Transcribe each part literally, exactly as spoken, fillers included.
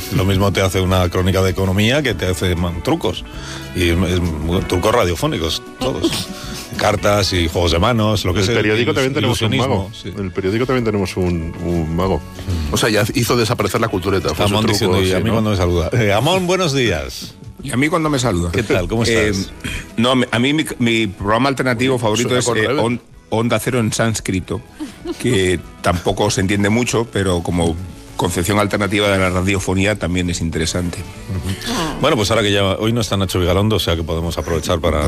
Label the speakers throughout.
Speaker 1: Lo mismo te hace una crónica de economía que te hace man, trucos. Y es, es, trucos radiofónicos, todos. Cartas y juegos de manos, lo que
Speaker 2: sea. En el periódico también tenemos un mago.
Speaker 1: Sí.
Speaker 2: En el periódico también tenemos un, un mago.
Speaker 3: Mm. O sea, ya hizo desaparecer la cultureta.
Speaker 1: Amón diciendo, y a mí ¿no? cuando me saluda. Eh, Amón, buenos días.
Speaker 4: Y a mí cuando me saluda.
Speaker 1: ¿Qué tal? ¿Cómo estás?
Speaker 4: Eh, no, a mí mi, mi programa alternativo favorito es eh, on, Onda Cero en sánscrito, que tampoco se entiende mucho, pero como concepción alternativa de la radiofonía también es interesante.
Speaker 1: Uh-huh. Bueno, pues ahora que ya hoy no está Nacho Vigalondo, o sea que podemos aprovechar para,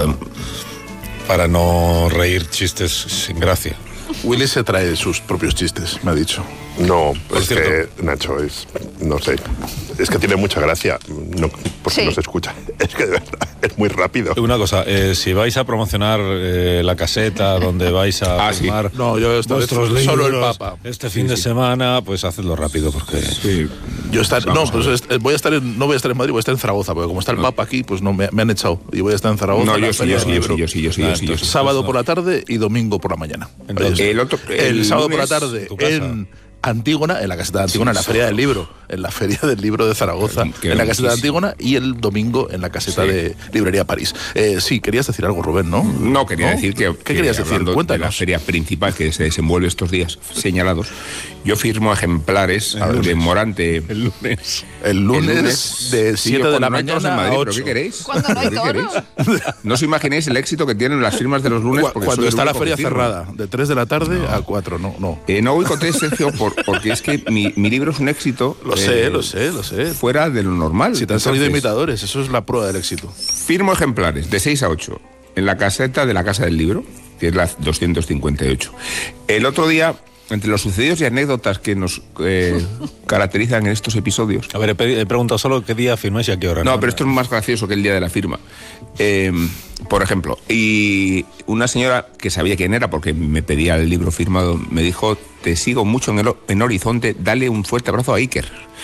Speaker 1: para no reír chistes sin gracia.
Speaker 3: Willy se trae sus propios chistes, me ha dicho.
Speaker 2: No, es, es que Nacho es, no sé, es que tiene mucha gracia, no, porque sí. no se escucha. Es que de verdad, es muy rápido.
Speaker 1: Una cosa, eh, si vais a promocionar eh, la caseta donde vais a
Speaker 4: ah,
Speaker 1: filmar
Speaker 4: sí.
Speaker 3: no, yo
Speaker 1: vuestros libros
Speaker 3: solo el Papa.
Speaker 1: Este fin
Speaker 4: sí,
Speaker 1: de
Speaker 4: sí.
Speaker 1: semana, pues hacedlo rápido porque...
Speaker 4: Sí.
Speaker 3: Yo estar, no, pues voy a estar en, no voy a estar en Madrid, voy a estar en Zaragoza, porque como está el no. Papa aquí, pues no me, me han echado y voy a estar en Zaragoza.
Speaker 4: No, yo sí, yo sí, yo sí, yo sí, yo sí, yo sí, yo sí.
Speaker 3: Sábado por la tarde y domingo por la mañana.
Speaker 4: Entonces, el, otro,
Speaker 3: el, el sábado por la tarde en Antígona, en la caseta de Antígona, sí, en la feria del libro, en la feria del libro de Zaragoza, en la caseta de Antígona, y el domingo en la caseta sí. de Librería París. Eh, sí, querías decir algo, Rubén, ¿no?
Speaker 4: No, quería ¿No? decir que...
Speaker 3: ¿Qué
Speaker 4: que
Speaker 3: querías decir? Cuéntanos.
Speaker 4: De la feria principal que se desenvuelve estos días señalados, yo firmo ejemplares de Morante...
Speaker 3: El lunes. El lunes, el lunes de siete sí, de la mañana
Speaker 4: Madrid,
Speaker 3: a ocho.
Speaker 4: ¿Pero qué queréis?
Speaker 5: ¿Cuándo no hay toros?
Speaker 4: No os imaginéis el éxito que tienen las firmas de los lunes.
Speaker 3: Cu cuando está la feria cerrada, de tres de la tarde no. a cuatro, no. No,
Speaker 4: eh, no voy con tres, Sergio, por, porque es que mi, mi libro es un éxito.
Speaker 3: Lo
Speaker 4: eh,
Speaker 3: sé, lo sé, lo sé.
Speaker 4: Fuera de lo normal.
Speaker 3: Si te han salido imitadores, eso es la prueba del éxito.
Speaker 4: Firmo ejemplares de seis a ocho en la caseta de la Casa del Libro, que es la doscientos cincuenta y ocho. El otro día, entre los sucedidos y anécdotas que nos eh, caracterizan en estos episodios...
Speaker 1: A ver, he, he preguntado solo qué día firmáis y a qué hora.
Speaker 4: No, no, pero esto es más gracioso que el día de la firma. Eh, por ejemplo, y una señora que sabía quién era porque me pedía el libro firmado, me dijo, te sigo mucho en, el, en Horizonte, dale un fuerte abrazo a Iker.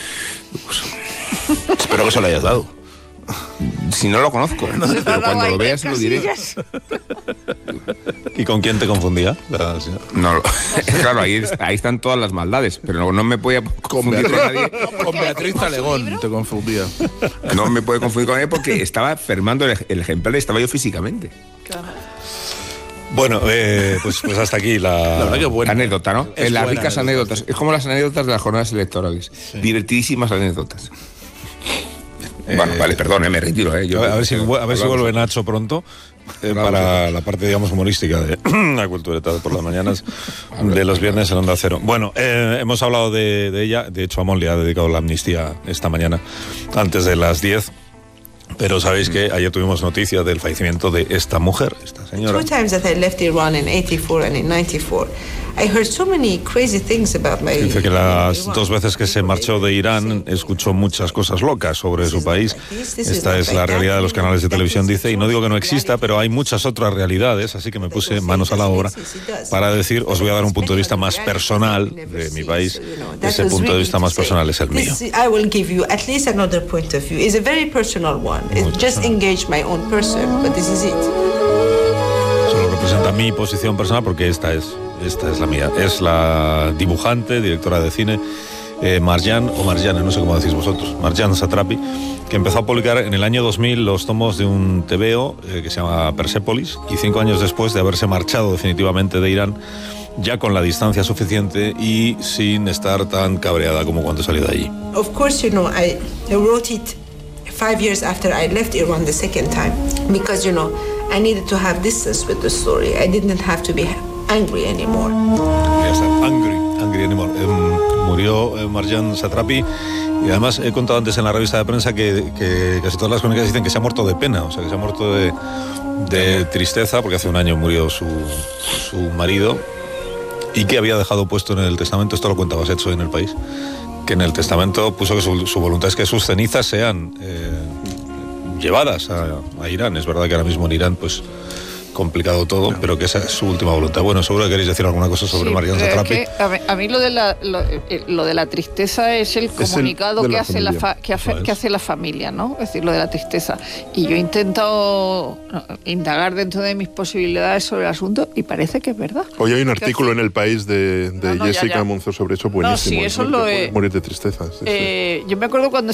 Speaker 3: Pues, espero que se lo hayas dado.
Speaker 4: Si no lo conozco, no, pero cuando lo veas lo diré.
Speaker 1: ¿Y con quién te confundía?
Speaker 4: No, claro, ahí, ahí están todas las maldades, pero no, no me podía confundir con nadie.
Speaker 3: Con Beatriz Talegón te confundía.
Speaker 4: No me puede confundir con nadie porque estaba firmando el, el ejemplar y estaba yo físicamente.
Speaker 5: Claro.
Speaker 1: Bueno, eh, pues, pues hasta aquí la,
Speaker 3: la verdad que buena.
Speaker 4: anécdota, ¿no?
Speaker 3: Es
Speaker 4: las
Speaker 3: buena
Speaker 4: ricas
Speaker 3: anécdota.
Speaker 4: anécdotas. Es como las anécdotas de las jornadas electorales. Sí. Divertidísimas anécdotas. Eh, bueno, vale, perdón, eh, me retiro. Eh. Yo,
Speaker 1: a ver si, a ver si vuelve Nacho pronto eh, para la parte, digamos, humorística de la cultureta por las mañanas de los viernes en Onda Cero. Bueno, eh, hemos hablado de, de ella. De hecho, Amón le ha dedicado la amnistía esta mañana, antes de las diez. Pero sabéis que ayer tuvimos noticia del fallecimiento de esta mujer, esta señora.
Speaker 6: Two times that I left Iran in eighty-four and in ninety-four. I heard so many crazy things about my...
Speaker 1: Dice que las dos veces que se marchó de Irán escuchó muchas cosas locas sobre su país. Esta es la realidad de los canales de televisión, dice, y no digo que no exista, pero hay muchas otras realidades, así que me puse manos a la obra para decir, os voy a dar un punto de vista más personal de mi país. Ese punto de vista más personal es el mío.
Speaker 6: I will give you at least another point of view. It's a very personal one. It's just engage my own person, but this is it.
Speaker 1: Solo representa mi posición personal porque esta es esta es la mía. Es la dibujante, directora de cine eh, Marjane o Marjane, no sé cómo decís vosotros, Marjane Satrapi, que empezó a publicar en el año dos mil los tomos de un tebeo eh, que se llama Persepolis, y cinco años después de haberse marchado definitivamente de Irán, ya con la distancia suficiente y sin estar tan cabreada como cuando salió de allí.
Speaker 6: Of course, you know, I, I wrote it five years after I left Iran the second time, because, you know, I needed to have distance with the story. I didn't have to be angry anymore.
Speaker 1: Angry, angry anymore. Eh, murió eh, Marjane Satrapi, y además he contado antes en la revista de prensa que, que casi todas las crónicas dicen que se ha muerto de pena, o sea, que se ha muerto de, de tristeza, porque hace un año murió su, su marido, y que había dejado puesto en el testamento, esto lo cuenta Basetso en El País, que en el testamento puso que su, su voluntad es que sus cenizas sean eh, llevadas a, a Irán. Es verdad que ahora mismo en Irán, pues, complicado todo, no. pero que esa es su última voluntad. Bueno, seguro que queréis decir alguna cosa sobre sí, Marjane Satrapi.
Speaker 5: Es que a, mí, a mí lo de la lo, lo de la tristeza es el comunicado es el que hace la fa, que, hace, que hace la familia, ¿no? Es decir, lo de la tristeza. Y yo he intentado indagar dentro de mis posibilidades sobre el asunto y parece que es verdad.
Speaker 2: Hoy hay un artículo en El País de, de no, no, Jessica ya, ya. Monzó sobre eso buenísimo.
Speaker 5: No, sí, eso lo he...
Speaker 2: Morir de tristeza. Sí,
Speaker 5: eh,
Speaker 2: sí.
Speaker 5: Yo me acuerdo cuando